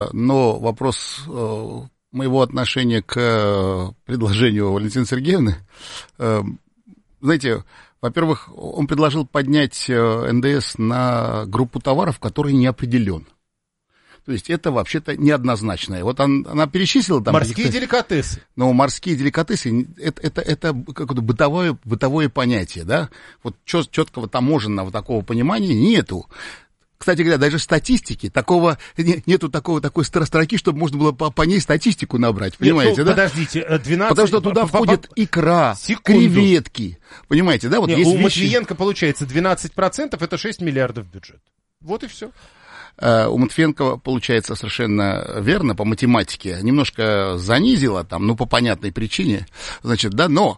Но вопрос моего отношения к предложению Валентины Сергеевны, знаете, во-первых, он предложил поднять НДС на группу товаров, который не определен. То есть это вообще-то неоднозначное. Вот она перечислила там... Морские деликатесы. Но морские деликатесы это какое-то бытовое понятие, да? Вот четкого таможенного такого понимания нету. Кстати говоря, даже статистики, нету такой строки, чтобы можно было по ней статистику набрать, понимаете, да? Подождите, 12... Потому что туда входит икра, креветки, понимаете, да? Вот есть у вещи... Матвиенко получается 12%, это 6 миллиардов бюджет. Вот и все. У Матвиенко получается совершенно верно по математике, немножко занизила там, ну, по понятной причине, значит, да, но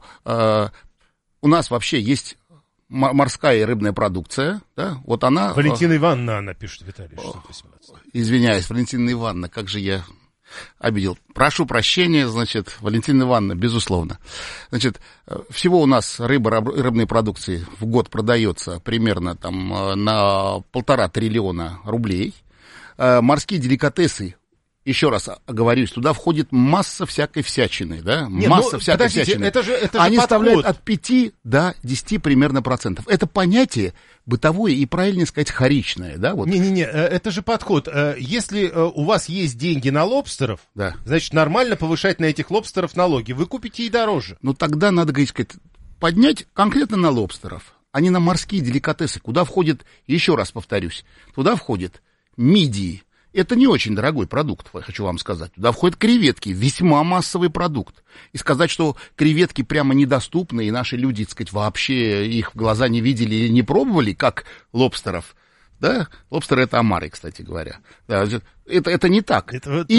у нас вообще есть... морская и рыбная продукция, да, вот она... Валентина Ивановна, она пишет, Виталий 618. Извиняюсь, Валентина Ивановна, как же я обидел. Прошу прощения, значит, Валентина Ивановна, безусловно. Значит, всего у нас рыбной продукции в год продается примерно там на 1,5 триллиона рублей. Морские деликатесы, еще раз оговорюсь, туда входит масса всякой всячины, да? Масса всякой всячины. Это же они подход. составляют от 5 до 10 примерно процентов. Это понятие бытовое и, правильнее сказать, вторичное, да? Вот. Не-не-не, это же подход. Если у вас есть деньги на лобстеров, да, значит, нормально повышать на этих лобстеров налоги. Вы купите и дороже. Ну, тогда надо, сказать, поднять конкретно на лобстеров, а не на морские деликатесы, куда входит, еще раз повторюсь, туда входит мидии. Это не очень дорогой продукт, хочу вам сказать. Туда входят креветки, весьма массовый продукт. И сказать, что креветки прямо недоступны, и наши люди, так сказать, вообще их в глаза не видели или не пробовали, как лобстеров, да? Лобстеры — это омары, кстати говоря. Да, это не так.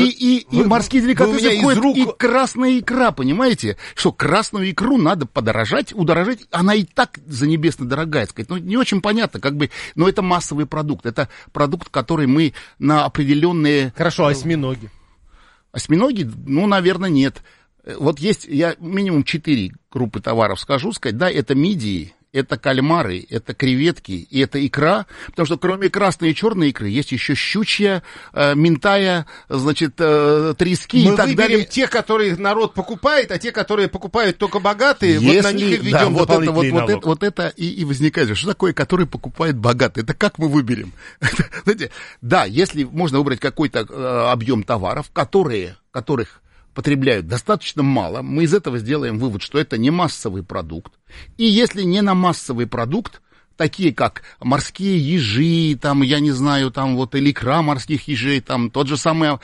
И морские деликатесы входят, и красная икра, понимаете? Что красную икру надо удорожать, она и так занебесно дорогая, сказать. Ну, не очень понятно, как бы, но это массовый продукт. Это продукт, который мы на определенные... Хорошо, осьминоги? Осьминоги, ну, наверное, нет. Вот есть, я минимум 4 группы товаров скажу, сказать, да, это мидии, это кальмары, это креветки и это икра, потому что кроме красной и черной икры есть еще щучья, минтая, значит, трески и так далее. Мы выберем те, которые народ покупает, а те, которые покупают только богатые, вот на них и введем дополнительный налог. Вот это и возникает. Что такое, который покупает богатый? Это как мы выберем? Знаете, да, если можно выбрать какой-то объем товаров, которых потребляют достаточно мало, мы из этого сделаем вывод, что это не массовый продукт. И если не на массовый продукт, такие как морские ежи, там, я не знаю, там вот или икра морских ежей, там тот же самый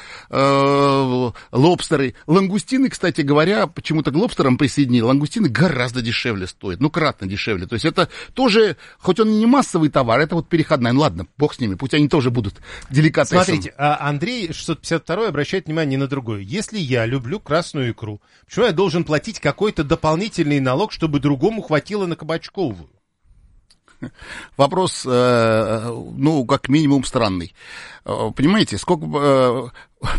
лобстеры. Лангустины, кстати говоря, почему-то к лобстерам присоединили, лангустины гораздо дешевле стоят, ну, кратно дешевле. То есть это тоже, хоть он и не массовый товар, это вот переходная. Ну, ладно, бог с ними, пусть они тоже будут деликатесом. Смотрите, Андрей 652 обращает внимание на другое. Если я люблю красную икру, почему я должен платить какой-то дополнительный налог, чтобы другому хватило на кабачковую? Вопрос, ну, как минимум странный. Понимаете, сколько...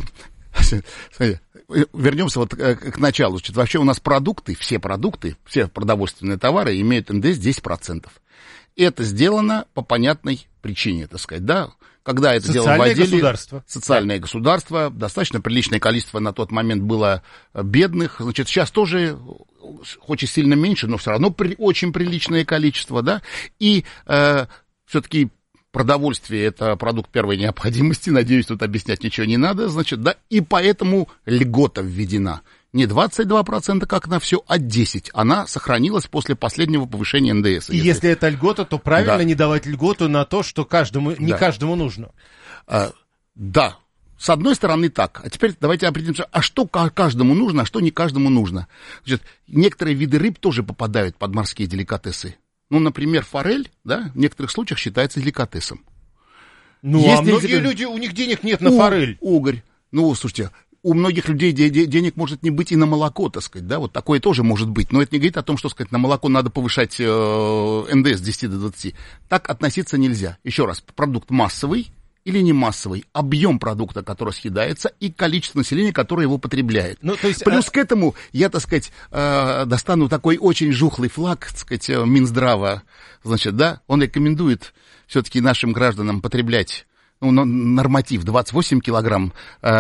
Вернемся вот к началу. Значит, вообще у нас все продовольственные товары имеют НДС 10%. Это сделано по понятной причине, так сказать, да? Когда это дело в отделе... Социальное государство. Достаточно приличное количество на тот момент было бедных. Значит, сейчас тоже... хоть и сильно меньше, но все равно очень приличное количество, да, и все-таки продовольствие — это продукт первой необходимости, надеюсь, тут объяснять ничего не надо, значит, да, и поэтому льгота введена. Не 22%, как на все, а 10%. Она сохранилась после последнего повышения НДС. И если это льгота, то правильно не давать льготу на то, что не каждому нужно. Да. С одной стороны так, а теперь давайте определимся, а что каждому нужно, а что не каждому нужно. Значит, некоторые виды рыб тоже попадают под морские деликатесы. Ну, например, форель, да, в некоторых случаях считается деликатесом. Ну, а многие люди, у них денег нет на форель. Угорь. Ну, слушайте, у многих людей денег может не быть и на молоко, так сказать, да, вот такое тоже может быть. Но это не говорит о том, что, сказать, на молоко надо повышать НДС с 10 до 20. Так относиться нельзя. Еще раз, продукт массовый или не массовый, объем продукта, который съедается, и количество населения, которое его потребляет. Ну, то есть, плюс к этому я, так сказать, достану такой очень жухлый флаг, так сказать, Минздрава, значит, да, он рекомендует все-таки нашим гражданам потреблять норматив 28 килограмм